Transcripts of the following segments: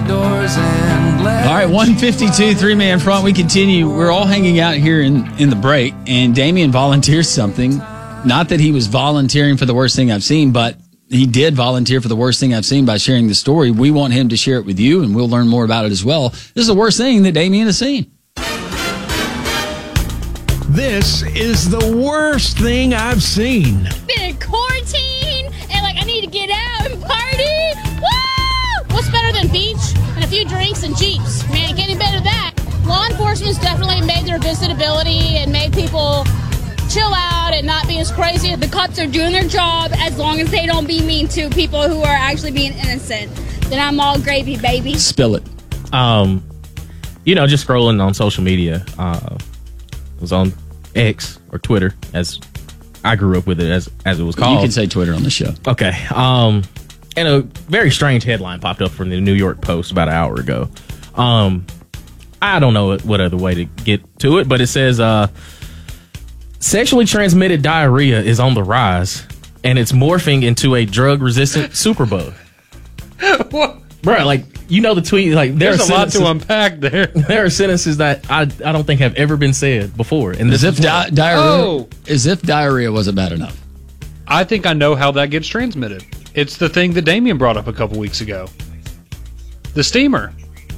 doors and glad. All right, 152, three-man front. We continue. We're all hanging out here in the break, and Damien volunteers something. Not that he was volunteering for the worst thing I've seen, but he did volunteer for the worst thing I've seen by sharing the story. We want him to share it with you, and we'll learn more about it as well. This is the worst thing that Damien has seen. This is the worst thing I've seen. Been in quarantine, and I need to get out and party. Woo! What's better than beach and a few drinks and Jeeps? Man, getting better than that. Law enforcement's definitely made their visitability and made people chill out and not be as crazy. The cops are doing their job as long as they don't be mean to people who are actually being innocent. Then I'm all gravy, baby. Spill it. Just scrolling on social media. It was on X or Twitter, as I grew up with it as it was called. You can say Twitter on the show. Okay. And a very strange headline popped up from the New York Post about an hour ago. I don't know what other way to get to it, but it says sexually transmitted diarrhea is on the rise, and it's morphing into a drug-resistant superbug. What? Bro, the tweet, there's a lot to unpack there. There are sentences that I don't think have ever been said before. And as if diarrhea wasn't bad enough. I think I know how that gets transmitted. It's the thing that Damien brought up a couple weeks ago. The steamer.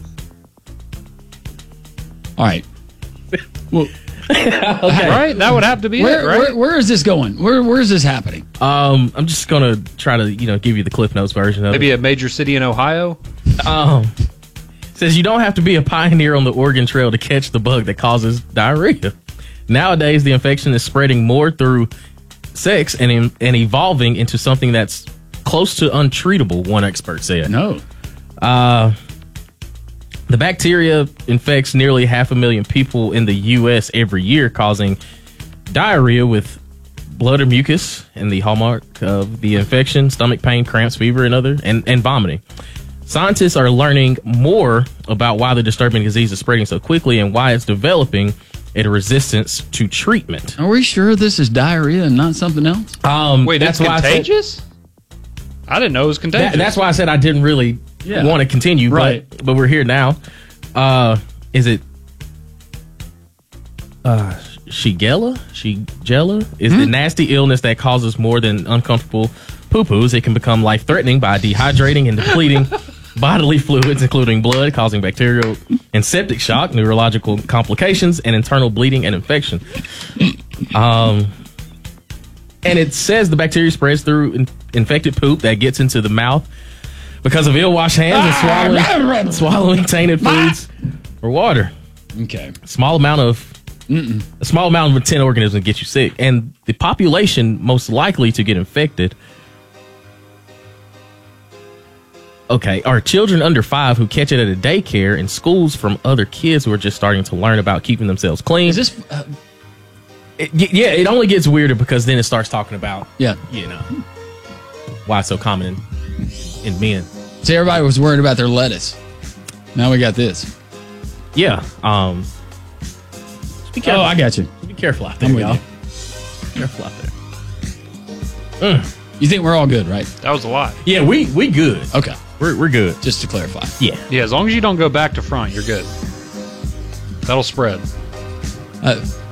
All right. Well, okay. Right? That would have to be it, right? Where is this going? Where is this happening? I'm just going to try to, give you the Cliff Notes version of Maybe it. a major city in Ohio? Says you don't have to be a pioneer on the Oregon Trail to catch the bug that causes diarrhea. Nowadays, the infection is spreading more through sex and evolving into something that's close to untreatable, one expert said. No. The bacteria infects nearly 500,000 people in the U.S. every year, causing diarrhea with blood or mucus, and the hallmark of the infection, stomach pain, cramps, fever, and vomiting. Scientists are learning more about why the disturbing disease is spreading so quickly and why it's developing a resistance to treatment. Are we sure this is diarrhea and not something else? Wait, that's contagious? I didn't know it was contagious. That's why I said I didn't really want to continue, right? But we're here now. Is it Shigella? Shigella is the nasty illness that causes more than uncomfortable poo-poos. It can become life-threatening by dehydrating and depleting bodily fluids, including blood, causing bacterial and septic shock, neurological complications, and internal bleeding and infection. And it says the bacteria spreads through infected poop that gets into the mouth because of ill-washed hands and swallowing tainted foods or water. Okay. A small amount of a 10 organisms get you sick. And the population most likely to get infected are children under 5 who catch it at a daycare and schools from other kids who are just starting to learn about keeping themselves clean. Is this... it only gets weirder because then it starts talking about, why it's so common in men. See, everybody was worried about their lettuce. Now we got this. Yeah. Just be careful. Oh, I got you. Be careful out there, I'm with y'all. you. Careful out there. You think we're all good, right? That was a lot. Yeah, we good. Okay. We're good. Just to clarify. Yeah. Yeah, as long as you don't go back to front, you're good. That'll spread.